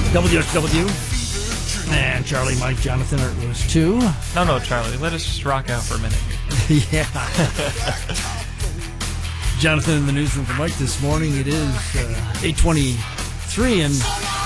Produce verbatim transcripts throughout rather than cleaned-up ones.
W S W. And Charlie, Mike, Jonathan are was too. No, no, Charlie. Let us just rock out for a minute here. Yeah. Jonathan in the newsroom for Mike this morning. It is uh, eight twenty-three, and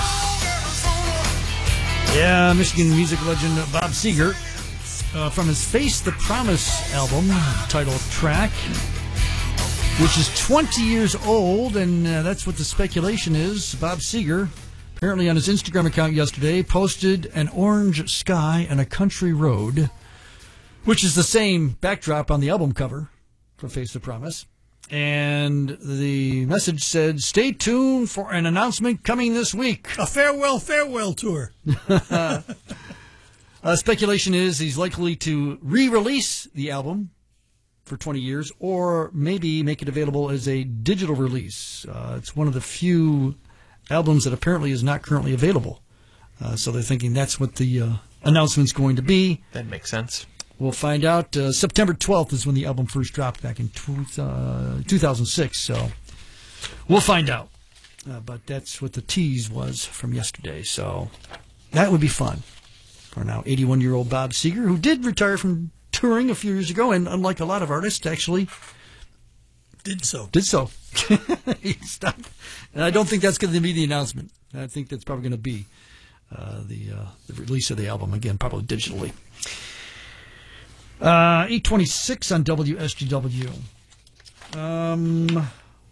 yeah, Michigan music legend Bob Seger uh, from his Face the Promise album, title track, which is twenty years old, and uh, that's what the speculation is. Bob Seger, apparently on his Instagram account yesterday, posted an orange sky and a country road, which is the same backdrop on the album cover for Face the Promise. And the message said, stay tuned for an announcement coming this week. A farewell, farewell tour. uh, speculation is he's likely to re-release the album for twenty years, or maybe make it available as a digital release. Uh, it's one of the few albums that apparently is not currently available. Uh, so they're thinking that's what the uh, announcement's going to be. That makes sense. We'll find out. Uh, September twelfth is when the album first dropped back in two, uh, two thousand six. So we'll find out. Uh, but that's what the tease was from yesterday. So that would be fun for now eighty-one-year-old Bob Seger, who did retire from touring a few years ago, and unlike a lot of artists, actually did so. Did so. He stopped. And I don't think that's going to be the announcement. I think that's probably going to be uh, the uh, the release of the album again, probably digitally. Uh, eight twenty-six on W S G W. Um,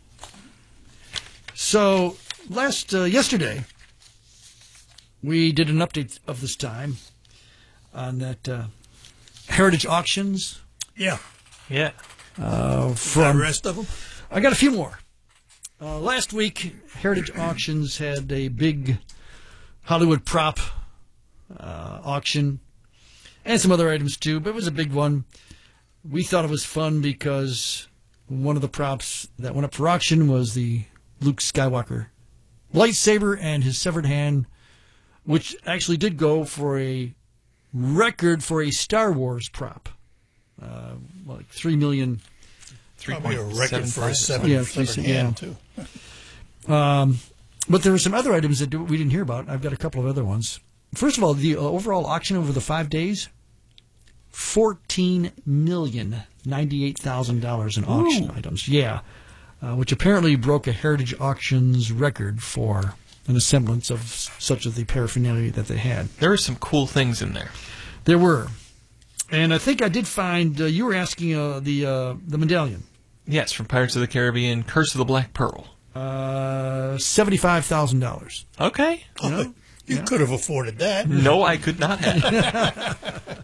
so last uh, yesterday, we did an update of this time on that uh, Heritage Auctions. Yeah, yeah. Uh, from the rest of them, I got a few more. Uh, last week, Heritage Auctions had a big Hollywood prop uh, auction. And some other items, too, but it was a big one. We thought it was fun because one of the props that went up for auction was the Luke Skywalker lightsaber and his severed hand, which actually did go for a record for a Star Wars prop. Uh, like three million dollars. Probably a record for a severed, yeah, severed yeah. hand, too. um, but there were some other items that we didn't hear about. I've got a couple of other ones. First of all, the overall auction over the five days, fourteen million ninety-eight thousand dollars in auction Ooh. items. Yeah, uh, which apparently broke a Heritage Auctions record for an semblance of such of the paraphernalia that they had. There were some cool things in there. There were. And I think I did find, uh, you were asking uh, the uh, the medallion. Yes, from Pirates of the Caribbean, Curse of the Black Pearl. Uh, seventy-five thousand dollars. Okay. You know? You yeah. could have afforded that. No, I could not have.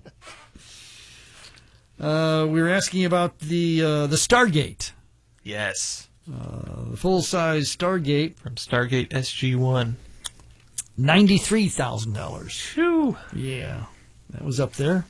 uh, we were asking about the uh, the Stargate. Yes. Uh, the full-size Stargate. From Stargate S G one. ninety-three thousand dollars. Phew. Yeah, that was up there.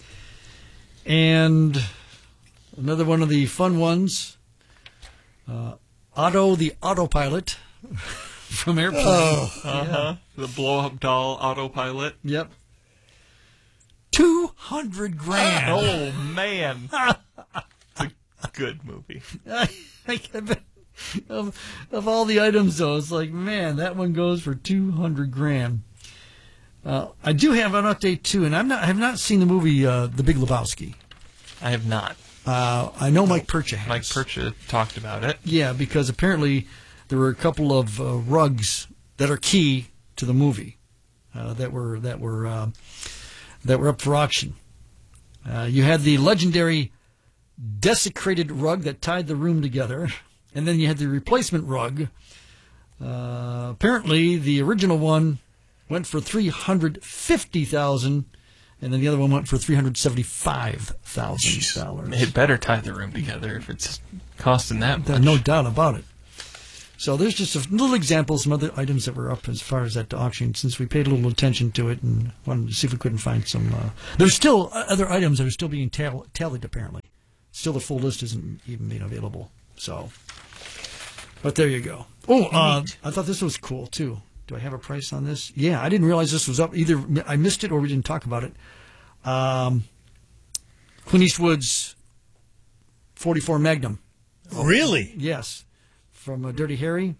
And another one of the fun ones, uh, Otto the Autopilot. From Airplane. Oh, uh-huh. Yeah. The blow-up doll autopilot. Yep. Two hundred grand. Oh, man. It's a good movie. I, I, of, of all the items, though, it's like, man, that one goes for two hundred grand. Uh, I do have an update, too, and I'm not, I have not seen the movie uh, The Big Lebowski. I have not. Uh, I know Mike Percha has. Mike Percha talked about it. Yeah, because apparently there were a couple of uh, rugs that are key to the movie uh, that were that were uh, that were up for auction. Uh, you had the legendary desecrated rug that tied the room together, and then you had the replacement rug. Uh, apparently, the original one went for three hundred fifty thousand dollars, and then the other one went for three hundred seventy-five thousand dollars. It better tie the room together if it's costing that much. There's no doubt about it. So there's just a little example, some other items that were up as far as that auction, since we paid a little attention to it and wanted to see if we couldn't find some. Uh, there's still other items that are still being tall- tallied, apparently. Still, the full list isn't even made available. So, but there you go. Oh, uh, I thought this was cool, too. Do I have a price on this? Yeah, I didn't realize this was up. Either I missed it or we didn't talk about it. Um, Clint Eastwood's forty-four Magnum. Really? Yes. From uh, Dirty Harry.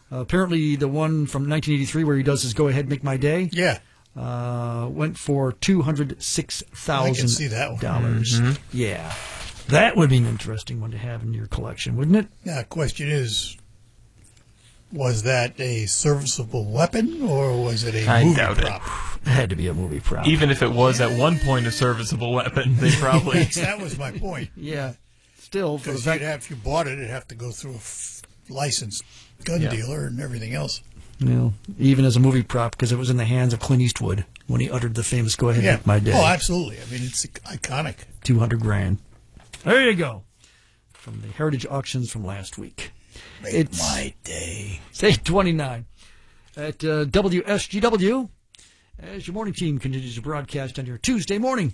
Uh, apparently, the one from nineteen eighty-three where he does his "Go Ahead, Make My Day" Yeah. uh, went for two hundred six thousand dollars. I can see that one. Mm-hmm. Yeah. That would be an interesting one to have in your collection, wouldn't it? Now, the question is, was that a serviceable weapon or was it a I movie doubt prop? It had to be a movie prop. Even if it was at one point a serviceable weapon, they probably... Yes, that was my point. Yeah. Still, for the Because fact... you'd have, if you bought it, it'd have to go through a f- licensed gun Yeah. dealer and everything else. You know, even as a movie prop, because it was in the hands of Clint Eastwood when he uttered the famous "Go Ahead, Yeah. Make My Day." Oh, absolutely. I mean, it's iconic. two hundred grand. There you go. From the Heritage Auctions from last week. Make It's- my day. It's eight twenty-nine at uh, W S G W as your morning team continues to broadcast on your Tuesday morning.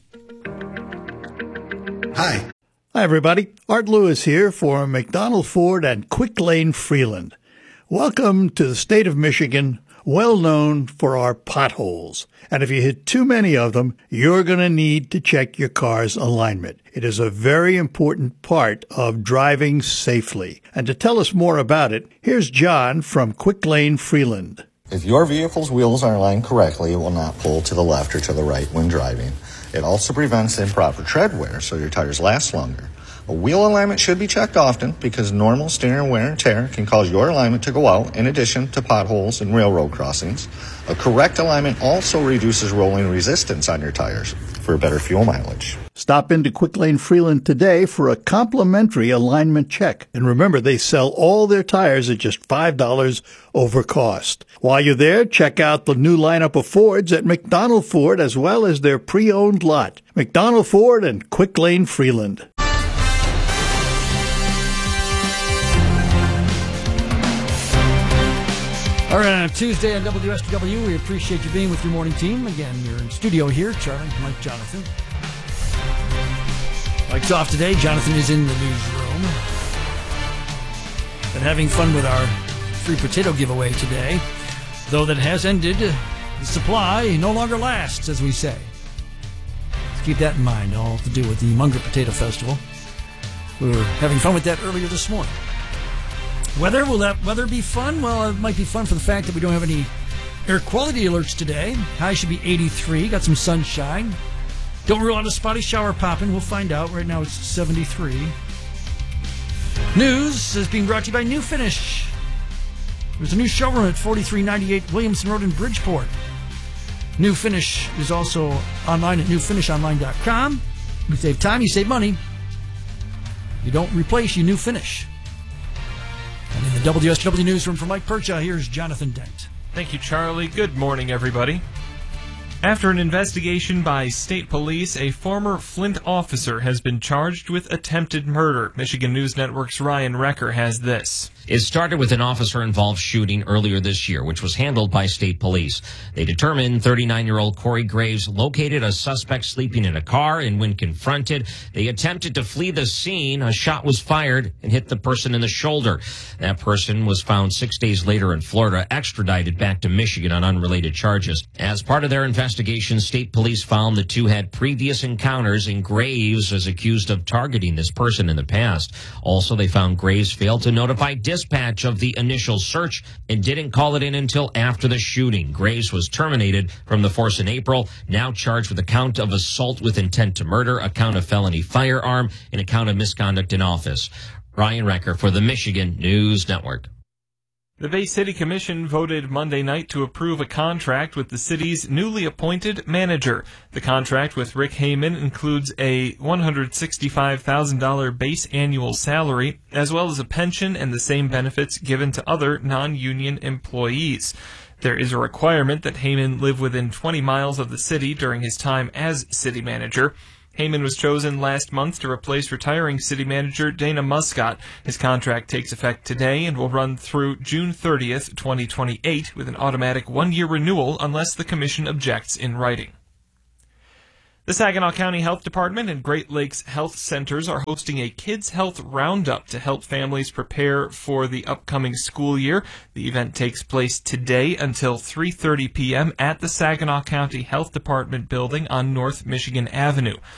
Hi. Hi, everybody. Art Lewis here for McDonald Ford and Quick Lane Freeland. Welcome to the state of Michigan, well known for our potholes. And if you hit too many of them, you're going to need to check your car's alignment. It is a very important part of driving safely. And to tell us more about it, here's John from Quick Lane Freeland. If your vehicle's wheels are aligned correctly, it will not pull to the left or to the right when driving. It also prevents improper tread wear, so your tires last longer. A wheel alignment should be checked often because normal steering wear and tear can cause your alignment to go out in addition to potholes and railroad crossings. A correct alignment also reduces rolling resistance on your tires for better fuel mileage. Stop into Quick Lane Freeland today for a complimentary alignment check. And remember, they sell all their tires at just five dollars over cost. While you're there, check out the new lineup of Fords at McDonald Ford as well as their pre-owned lot. McDonald Ford and Quick Lane Freeland. All right, on Tuesday on W S G W, we appreciate you being with your morning team. Again, you're in studio here, Charlie, Mike, Jonathan. Mike's off today. Jonathan is in the newsroom. Been having fun with our free potato giveaway today, though that has ended. The supply no longer lasts, as we say. Let's keep that in mind, all to do with the Munger Potato Festival. We were having fun with that earlier this morning. Weather, will that weather be fun? Well, it might be fun for the fact that we don't have any air quality alerts today. High should be eighty-three. Got some sunshine. Don't rule out a spotty shower popping. We'll find out. Right now it's seventy-three. News is being brought to you by New Finish. There's a new showroom at forty-three ninety-eight Williamson Road in Bridgeport. New Finish is also online at new finish online dot com. You save time, you save money. You don't replace, you New Finish. And in the W S W newsroom for Mike Percha, here's Jonathan Dent. Thank you, Charlie. Good morning, everybody. After an investigation by state police, a former Flint officer has been charged with attempted murder. Michigan News Network's Ryan Recker has this. It started with an officer-involved shooting earlier this year, which was handled by state police. They determined thirty-nine-year-old Corey Graves located a suspect sleeping in a car, and when confronted, they attempted to flee the scene. A shot was fired and hit the person in the shoulder. That person was found six days later in Florida, extradited back to Michigan on unrelated charges. As part of their investigation, state police found the two had previous encounters, and Graves was accused of targeting this person in the past. Also, they found Graves failed to notify dispatch of the initial search and didn't call it in until after the shooting. Graves was terminated from the force in April, now charged with a count of assault with intent to murder, a count of felony firearm, and a count of misconduct in office. Ryan Recker for the Michigan News Network. The Bay City Commission voted Monday night to approve a contract with the city's newly appointed manager. The contract with Rick Heyman includes a one hundred sixty-five thousand dollars base annual salary, as well as a pension and the same benefits given to other non-union employees. There is a requirement that Heyman live within twenty miles of the city during his time as city manager. Heyman was chosen last month to replace retiring city manager Dana Muscott. His contract takes effect today and will run through June thirtieth, twenty twenty-eight, with an automatic one-year renewal unless the commission objects in writing. The Saginaw County Health Department and Great Lakes Health Centers are hosting a Kids Health Roundup to help families prepare for the upcoming school year. The event takes place today until three thirty p.m. at the Saginaw County Health Department building on North Michigan Avenue.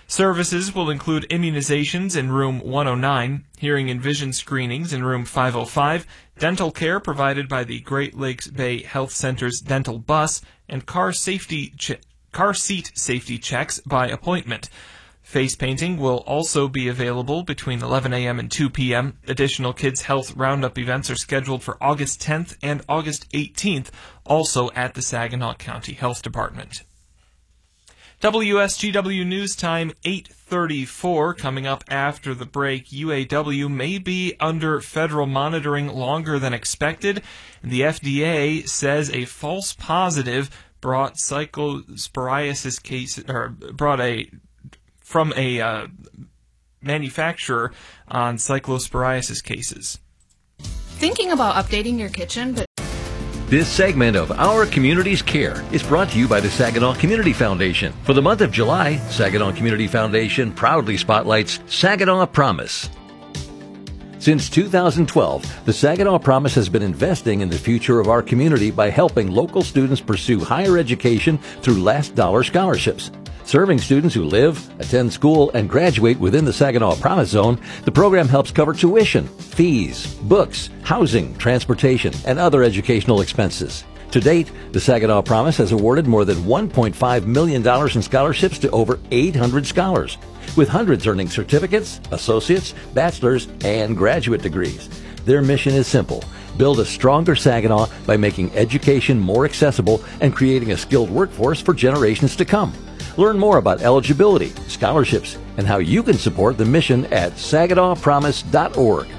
Services will include immunizations in room one oh nine, hearing and vision screenings in room five oh five, dental care provided by the Great Lakes Bay Health Center's dental bus, and car safety che- car seat safety checks by appointment. Face painting will also be available between eleven a.m. and two p.m. Additional Kids Health Roundup events are scheduled for August tenth and August eighteenth, also at the Saginaw County Health Department. W S G W News Time, eight thirty-four. Coming up after the break, U A W may be under federal monitoring longer than expected. The F D A says a false positive brought cyclosporiasis case, or brought a from a uh, manufacturer on cyclosporiasis cases. Thinking about updating your kitchen, but This segment of Our Community's Care is brought to you by the Saginaw Community Foundation. For the month of July, Saginaw Community Foundation proudly spotlights Saginaw Promise. Since two thousand twelve, the Saginaw Promise has been investing in the future of our community by helping local students pursue higher education through last dollar scholarships. Serving students who live, attend school, and graduate within the Saginaw Promise Zone, the program helps cover tuition, fees, books, housing, transportation, and other educational expenses. To date, the Saginaw Promise has awarded more than one point five million dollars in scholarships to over eight hundred scholars, with hundreds earning certificates, associates, bachelor's, and graduate degrees. Their mission is simple: build a stronger Saginaw by making education more accessible and creating a skilled workforce for generations to come. Learn more about eligibility, scholarships, and how you can support the mission at saginaw promise dot org.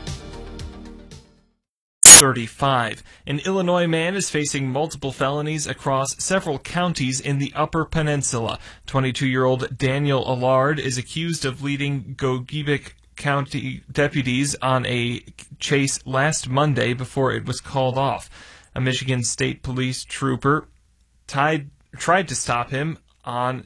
thirty-five. An Illinois man is facing multiple felonies across several counties in the Upper Peninsula. twenty-two-year-old Daniel Allard is accused of leading Gogebic County deputies on a chase last Monday before it was called off. A Michigan State Police trooper tied, tried to stop him on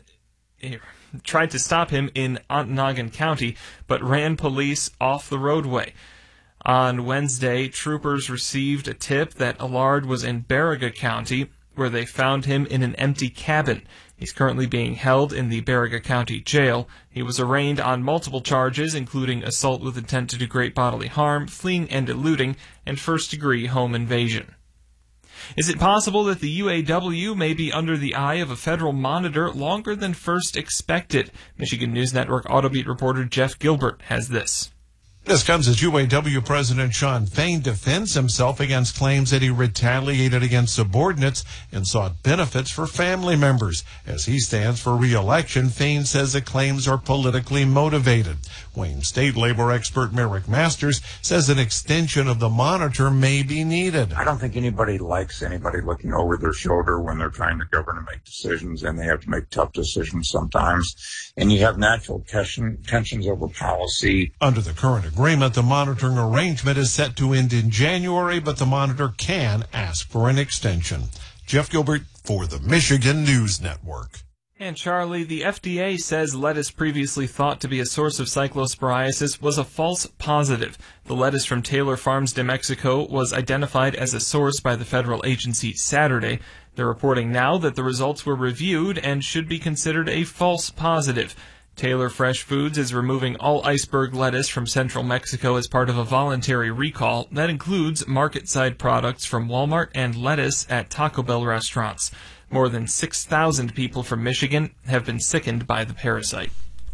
tried to stop him in Ontonagon County, but ran police off the roadway. On Wednesday, troopers received a tip that Allard was in Baraga County, where they found him in an empty cabin. He's currently being held in the Baraga County Jail. He was arraigned on multiple charges, including assault with intent to do great bodily harm, fleeing and eluding, and first-degree home invasion. Is it possible that the U A W may be under the eye of a federal monitor longer than first expected? Michigan News Network Autobeat reporter Jeff Gilbert has this. This comes as U A W President Shawn Fain defends himself against claims that he retaliated against subordinates and sought benefits for family members. As he stands for re-election, Fain says the claims are politically motivated. Wayne State labor expert Merrick Masters says an extension of the monitor may be needed. I don't think anybody likes anybody looking over their shoulder when they're trying to govern and make decisions, and they have to make tough decisions sometimes. And you have natural tensions over policy. Under the current agreement, the monitoring arrangement is set to end in January, but the monitor can ask for an extension. Jeff Gilbert for the Michigan News Network. And Charlie, the F D A says lettuce previously thought to be a source of cyclosporiasis was a false positive. The lettuce from Taylor Farms de Mexico was identified as a source by the federal agency Saturday. They're reporting now that the results were reviewed and should be considered a false positive. Taylor Fresh Foods is removing all iceberg lettuce from central Mexico as part of a voluntary recall that includes market-side products from Walmart and lettuce at Taco Bell restaurants. More than six thousand people from Michigan have been sickened by the parasite.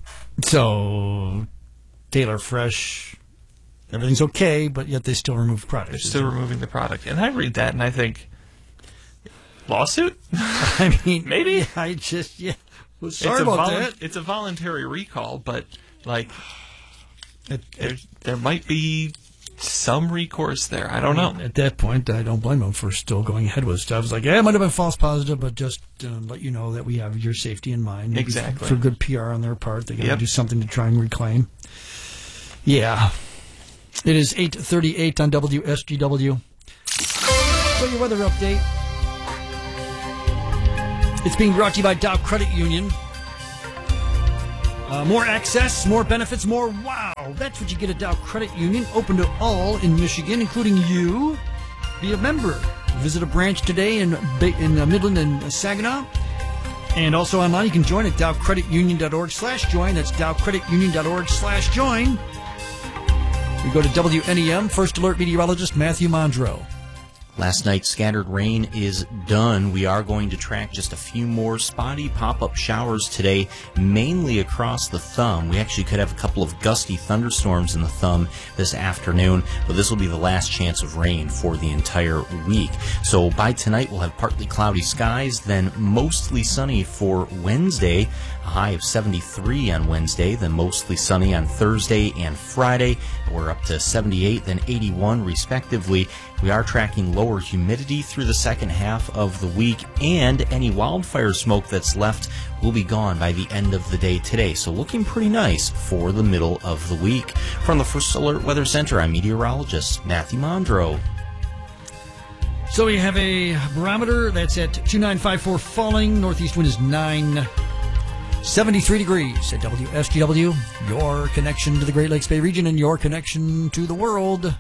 So, Taylor Fresh, everything's okay, but yet they still remove products. They're still removing the product. And I read that and I think, lawsuit? I mean, maybe? I just, yeah. Well, sorry it's a about volu- that. It's a voluntary recall, but, like, it, there, there might be some recourse there. I don't know. At that point, I don't blame them for still going ahead with stuff. It's like, yeah, it might have been false positive, but just uh, let you know that we have your safety in mind. Maybe exactly. For good P R on their part, they got to yep. do something to try and reclaim. Yeah. It is eight thirty-eight on W S G W. So your weather update. It's being brought to you by Dow Credit Union. Uh, more access, more benefits, more wow. That's what you get at Dow Credit Union. Open to all in Michigan, including you. Be a member. Visit a branch today in in uh, Midland and Saginaw. And also online, you can join at dowcreditunion.org slash join. That's dowcreditunion.org slash join. We go to W N E M, First Alert meteorologist Matthew Mondro. Last night's scattered rain is done. We are going to track just a few more spotty pop-up showers today, mainly across the thumb. We actually could have a couple of gusty thunderstorms in the thumb this afternoon, but this will be the last chance of rain for the entire week. So by tonight, we'll have partly cloudy skies, then mostly sunny for Wednesday, a high of seventy-three on Wednesday, then mostly sunny on Thursday and Friday. We're up to seventy-eight, then eighty-one respectively. We are tracking lower humidity through the second half of the week, and any wildfire smoke that's left will be gone by the end of the day today. So looking pretty nice for the middle of the week. From the First Alert Weather Center, I'm meteorologist Matthew Mondro. So we have a barometer that's at two nine five four falling. Northeast wind is nine. seventy-three degrees at W S G W. Your connection to the Great Lakes Bay region and your connection to the world.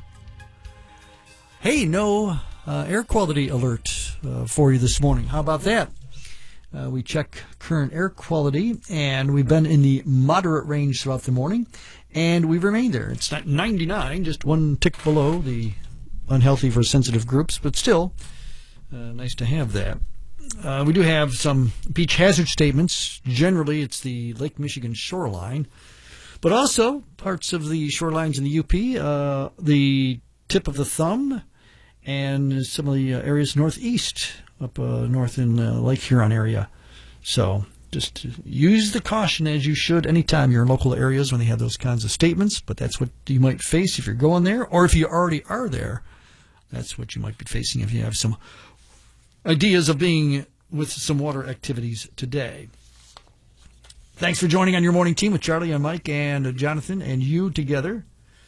Hey, no uh, air quality alert uh, for you this morning. How about that? Uh, we check current air quality, and we've been in the moderate range throughout the morning, and we've remained there. It's not ninety-nine, just one tick below the unhealthy for sensitive groups, but still uh, nice to have that. Uh, we do have some beach hazard statements. Generally, it's the Lake Michigan shoreline, but also parts of the shorelines in the U P, uh, the tip of the thumb, and some of the uh, areas northeast, up uh, north in uh, Lake Huron area. So just use the caution as you should anytime you're in local areas when they have those kinds of statements, but that's what you might face if you're going there, or if you already are there, that's what you might be facing if you have some ideas of being with some water activities today. Thanks for joining on your morning team with Charlie and Mike and Jonathan and you together.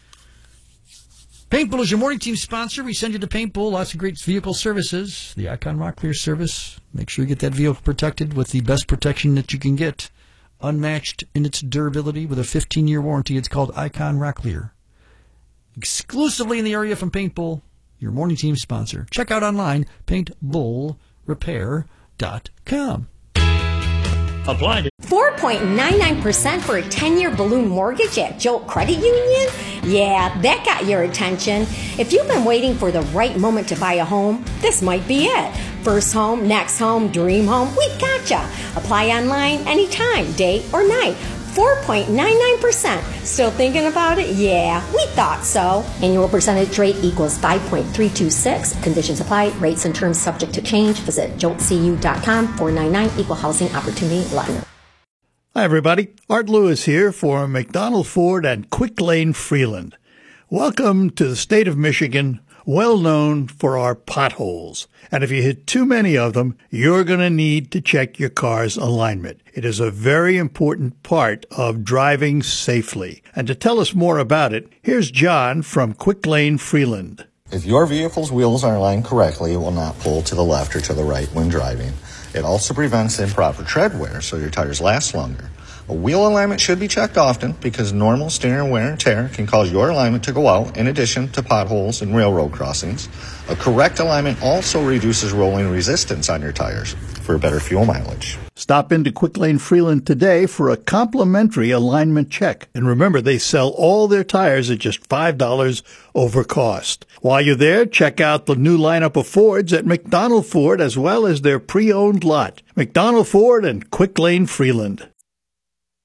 Paintbull is your morning team sponsor. We send you to Paintbull. Lots of great vehicle services. The Icon Rock Clear service. Make sure you get that vehicle protected with the best protection that you can get. Unmatched in its durability with a fifteen-year warranty. It's called Icon Rock Clear. Exclusively in the area from Paintbull, your morning team sponsor. Check out online, paint bull repair dot com. Applied. four point nine nine percent for a ten-year balloon mortgage at Jolt Credit Union? Yeah, that got your attention. If you've been waiting for the right moment to buy a home, this might be it. First home, next home, dream home, we gotcha. Apply online anytime, day or night. four point nine nine percent. Still thinking about it? Yeah, we thought so. Annual percentage rate equals five point three two six. Conditions apply. Rates and terms subject to change. Visit jolt c u dot com. four nine nine Equal Housing Opportunity Lender. Hi, everybody. Art Lewis here for McDonald Ford and Quick Lane Freeland. Welcome to the state of Michigan, well known for our potholes. And if you hit too many of them, you're going to need to check your car's alignment. It is a very important part of driving safely. And to tell us more about it, here's John from Quick Lane Freeland. If your vehicle's wheels are aligned correctly, it will not pull to the left or to the right when driving. It also prevents improper tread wear, so your tires last longer. A wheel alignment should be checked often because normal steering wear and tear can cause your alignment to go out in addition to potholes and railroad crossings. A correct alignment also reduces rolling resistance on your tires for better fuel mileage. Stop into Quick Lane Freeland today for a complimentary alignment check. And remember, they sell all their tires at just five dollars over cost. While you're there, check out the new lineup of Fords at McDonald Ford as well as their pre-owned lot. McDonald Ford and Quick Lane Freeland.